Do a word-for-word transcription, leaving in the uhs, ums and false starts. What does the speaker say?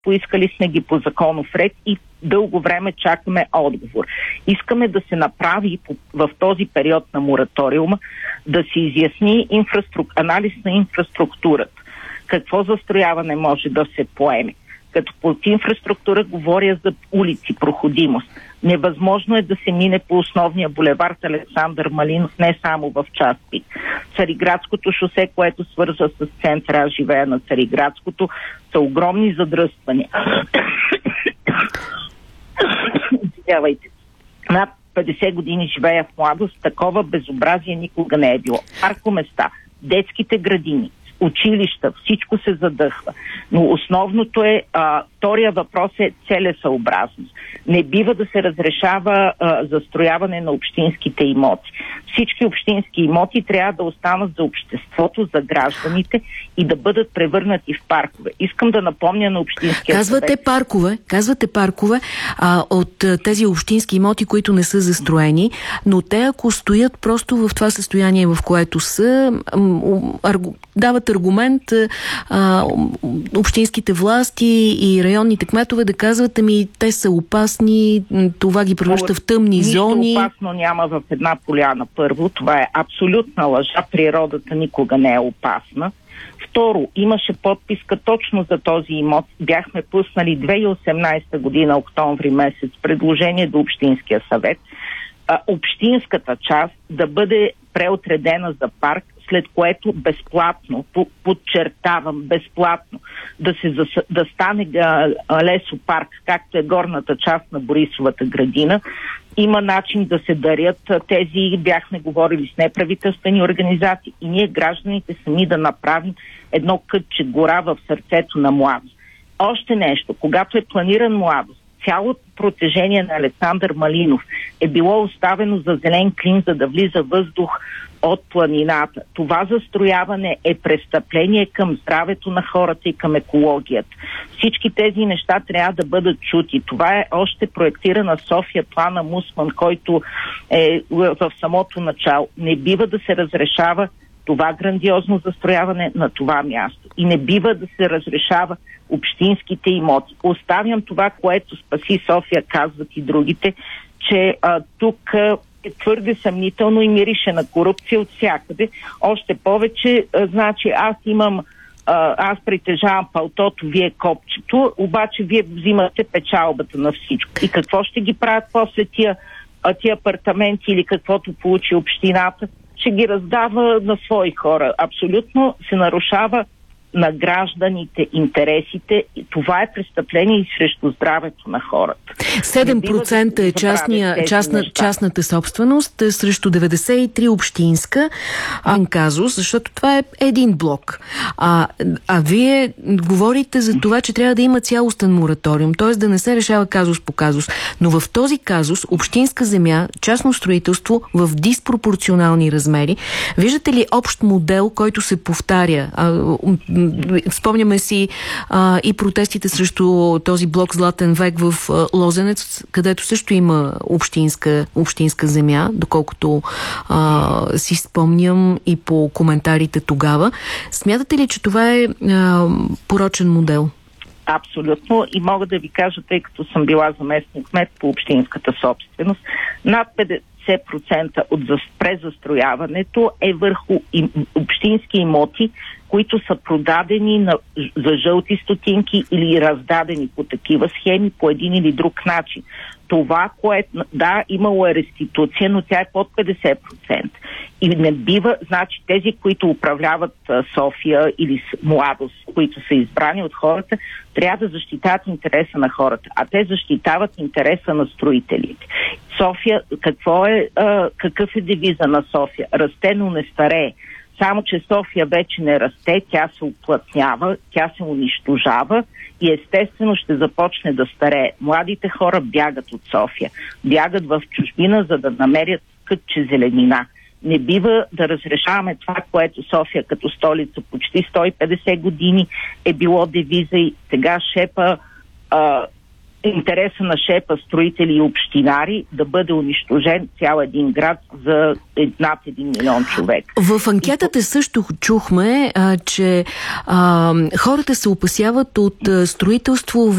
поискали сме ги по законов ред и дълго време чакаме отговор. Искаме да се направи в този период на мораториума да се изясни инфраструк... анализ на инфраструктурата. Какво застрояване може да се поеме. Като под инфраструктура говоря за улици, проходимост. Невъзможно е да се мине по основния булевард Александър Малинов, не само в час пик. Цариградското шосе, което свързва с центъра, аз живея на Цариградското, са огромни задръствания. Извинявайте. Над петдесет години живея в младост, такова безобразие никога не е било. Паркоместа, детските градини, училища, всичко се задъхва. Но основното е, а, втория въпрос е целесъобразност. Не бива да се разрешава а, застрояване на общинските имоти. Всички общински имоти трябва да останат за обществото, за гражданите и да бъдат превърнати в паркове. Искам да напомня на общинския Казвате съвет. паркове, казвате паркове а, от тези общински имоти, които не са застроени, но те ако стоят просто в това състояние, в което са, аргу, дават аргумент а, общинските власти и районните кметове да казват, ами те са опасни, това ги превръща в тъмни Нищо зони. Нищо опасно няма в една поляна. Първо, това е абсолютна лъжа. Природата никога не е опасна. Второ, имаше подписка точно за този имот. Бяхме пуснали две хиляди и осемнадесета година, октомври месец, предложение до Общинския съвет. А, общинската част да бъде преотредена за парк, след което безплатно, подчертавам, безплатно, да, се, да стане лесопарк, както е горната част на Борисовата градина. Има начин да се дарят тези, бяхме говорили с неправителствени организации и ние гражданите сами да направим едно кътче гора в сърцето на младост. Още нещо, когато е планиран младост, цялото протежение на Александър Малинов е било оставено за зелен клин, за да влиза въздух от планината. Това застрояване е престъпление към здравето на хората и към екологията. Всички тези неща трябва да бъдат чути. Това е още проектирана София плана Мусман, който е в самото начало. Не бива да се разрешава това грандиозно застрояване на това място. И не бива да се разрешава общинските имоти. Оставям това, което Спаси София казват и другите, че а, тук а, е твърде съмнително и мирише на корупция от всякъде. Още повече, а, значи аз имам, а, аз притежавам палтото, вие копчето, обаче вие взимате печалбата на всичко. И какво ще ги правят после тия, а, тия апартаменти или каквото получи общината? Ще ги раздава на свои хора. Абсолютно се нарушава на гражданите интересите. Това е престъпление и срещу здравето на хората. седем процента е частния, частна, частната собственост срещу деветдесет и три общинска анказус, защото това е един блок. А, а вие говорите за това, че трябва да има цялостен мораториум, т.е. да не се решава казус по казус. Но в този казус общинска земя, частно строителство в диспропорционални размери. Виждате ли общ модел, който се повтаря? А, спомняме си а, и протестите срещу този блок Златен век в а, Лозенец, където също има общинска, общинска земя, доколкото а, си спомням и по коментарите тогава. Смятате ли, че това е а, порочен модел? Абсолютно. И мога да ви кажа, тъй като съм била заместник кмет по общинската собственост, над петдесет процента от презастрояването е върху им, общински имоти, които са продадени на, за жълти стотинки или раздадени по такива схеми по един или друг начин. Това, което, да, имало е реституция, но тя е под петдесет процента. И не бива, значи тези, които управляват а, София или Младост, които са избрани от хората, трябва да защитават интереса на хората, а те защитават интереса на строителите. София, какво е, а, какъв е девиза на София? Расте, но не старее. Само че София вече не расте, тя се уплътнява, тя се унищожава и естествено ще започне да старее. Младите хора бягат от София, бягат в чужбина, за да намерят кътче зеленина. Не бива да разрешаваме това, което София като столица почти сто и петдесет години е било девиза и сега шепа а, интереса на шепа строители и общинари да бъде унищожен цял един град за над един милион човек. В анкетата и... също чухме, а, че а, хората се опасяват от а, строителство